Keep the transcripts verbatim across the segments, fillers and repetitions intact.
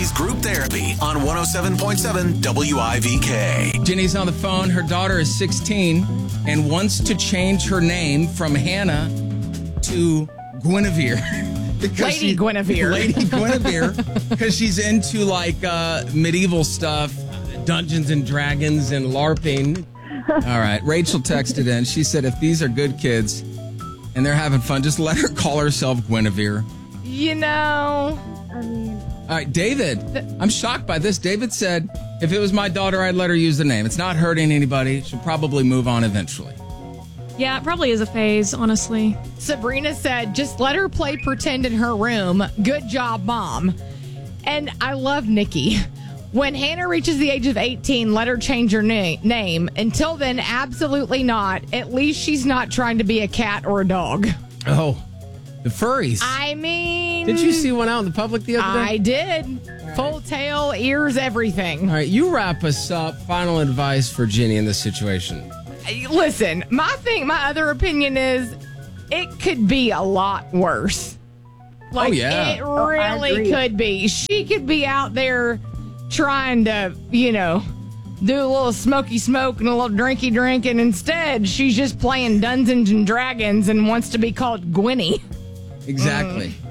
Group Therapy on one oh seven point seven W I V K. Jenny's on the phone. Her daughter is sixteen and wants to change her name from Hannah to Guinevere. Lady she, Guinevere. Lady Guinevere, because she's into like uh, medieval stuff, Dungeons and Dragons and LARPing. All right. Rachel texted in. She said, if these are good kids and they're having fun, just let her call herself Guinevere. You know, I mean, all right, David. I'm shocked by this. David said, if it was my daughter, I'd let her use the name. It's not hurting anybody. She'll probably move on eventually. Yeah, it probably is a phase, honestly. Sabrina said, just let her play pretend in her room. Good job, Mom. And I love Nikki. When Hannah reaches the age of eighteen, let her change her na- name. Until then, absolutely not. At least she's not trying to be a cat or a dog. Oh, the furries. I mean... Did you see one out in the public the other day? I did. Full tail, ears, everything. All right, you wrap us up. Final advice for Jenny in this situation. Listen, my thing, my other opinion is it could be a lot worse. Like, oh, yeah. It really oh, could be. She could be out there trying to, you know, do a little smoky smoke and a little drinky drink, and instead she's just playing Dungeons and Dragons and wants to be called Gwynny. Exactly. Mm.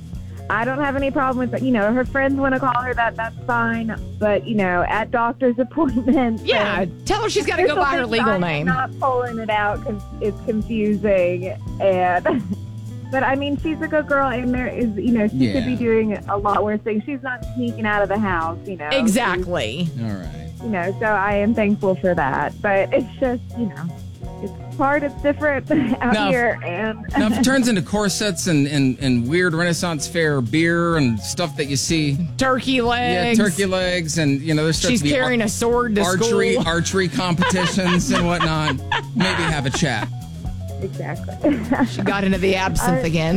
I don't have any problem with that. You know, her friends want to call her that. That's fine. But, you know, at doctor's appointments. Yeah, tell her she's got to go by her legal name. I'm not pulling it out because it's confusing. And, but, I mean, she's a good girl. And there is, you know, she Yeah. could be doing a lot worse things. She's not sneaking out of the house, you know. Exactly. All right. You know, so I am thankful for that. But it's just, you know, it's hard. It's different out Now, here. And Now, if it turns into corsets and, and, and weird Renaissance fair beer and stuff that you see, Turkey legs. yeah, turkey legs, and, you know, there's stuff She's to be carrying ar- a sword to archery, school. archery competitions and whatnot, maybe have a chat. exactly. She got into the absinthe I- again.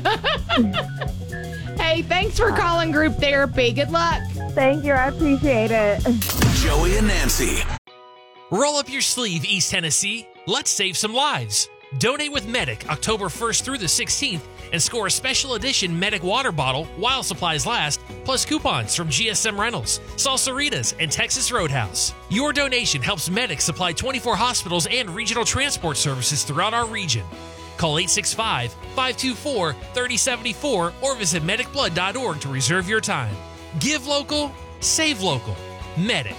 Hey, thanks for calling Group Therapy. Good luck. Thank you. I appreciate it. Joey and Nancy. Roll up your sleeve, East Tennessee. Let's save some lives. Donate with Medic October first through the sixteenth and score a special edition Medic water bottle while supplies last, plus coupons from G S M Rentals, Salsaritas, and Texas Roadhouse. Your donation helps Medic supply twenty-four hospitals and regional transport services throughout our region. Call eight six five, five two four, three oh seven four or visit medic blood dot org to reserve your time. Give local, save local. Medic.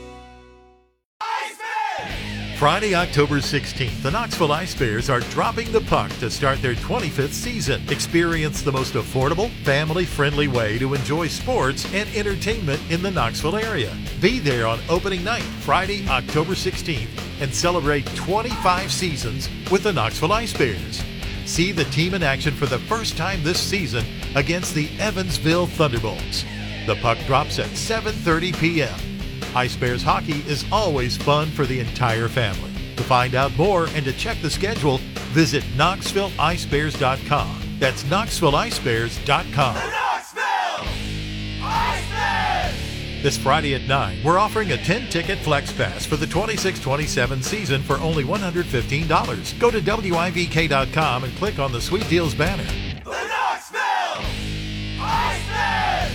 Friday, October sixteenth, the Knoxville Ice Bears are dropping the puck to start their twenty-fifth season. Experience the most affordable, family-friendly way to enjoy sports and entertainment in the Knoxville area. Be there on opening night, Friday, October sixteenth, and celebrate twenty-five seasons with the Knoxville Ice Bears. See the team in action for the first time this season against the Evansville Thunderbolts. The puck drops at seven thirty p.m. Ice Bears hockey is always fun for the entire family. To find out more and to check the schedule, visit knoxville ice bears dot com. That's knoxville ice bears dot com. Knoxville Ice Bears! This Friday at nine, we're offering a ten-ticket Flex Pass for the twenty-six twenty-seven season for only one hundred fifteen dollars. Go to W I V K dot com and click on the Sweet Deals banner. The Knoxville Ice Bears!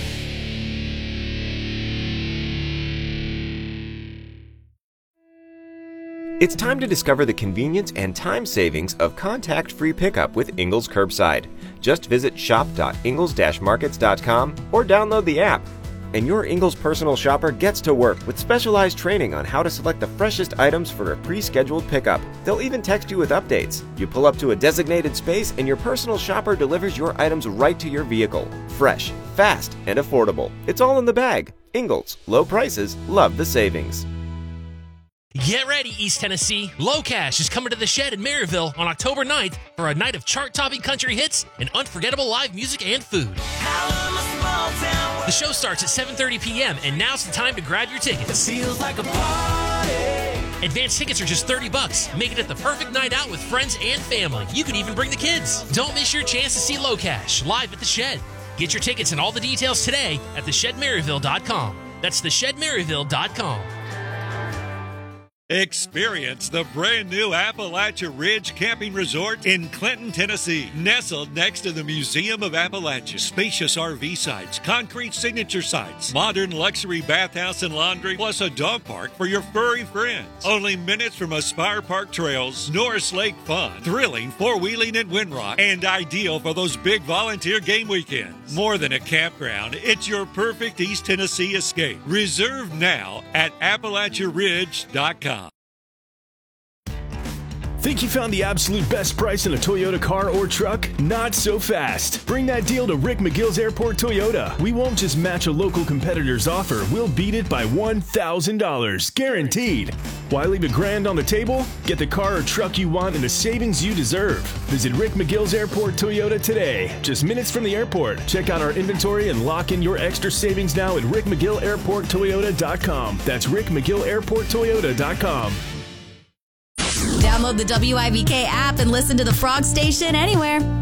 It's time to discover the convenience and time savings of contact-free pickup with Ingles Curbside. Just visit shop dot ingles dash markets dot com or download the app. And your Ingles personal shopper gets to work with specialized training on how to select the freshest items for a pre-scheduled pickup. They'll even text you with updates. You pull up to a designated space and your personal shopper delivers your items right to your vehicle. Fresh, fast, and affordable. It's all in the bag. Ingles. Low prices. Love the savings. Get ready, East Tennessee. Low Cash is coming to the Shed in Maryville on October ninth for a night of chart-topping country hits and unforgettable live music and food. The show starts at seven thirty p.m. and now's the time to grab your tickets. Feels like a party. Advance tickets are just thirty bucks. Make it the perfect night out with friends and family. You can even bring the kids. Don't miss your chance to see Low Cash live at the Shed. Get your tickets and all the details today at the shed maryville dot com. That's the shed maryville dot com. Experience the brand new Appalachia Ridge Camping Resort in Clinton, Tennessee. Nestled next to the Museum of Appalachia. Spacious R V sites, concrete signature sites, modern luxury bathhouse and laundry, plus a dog park for your furry friends. Only minutes from Aspire Park Trails, Norris Lake Fun, thrilling four-wheeling at Windrock, and ideal for those big volunteer game weekends. More than a campground, it's your perfect East Tennessee escape. Reserve now at Appalachia Ridge dot com. Think you found the absolute best price on a Toyota car or truck? Not so fast. Bring that deal to Rick McGill's Airport Toyota. We won't just match a local competitor's offer. We'll beat it by one thousand dollars. Guaranteed. Why leave a grand on the table? Get the car or truck you want and the savings you deserve. Visit Rick McGill's Airport Toyota today. Just minutes from the airport. Check out our inventory and lock in your extra savings now at Rick McGill Airport Toyota dot com. That's Rick McGill Airport Toyota dot com. Download the W I V K app and listen to the Frog Station anywhere.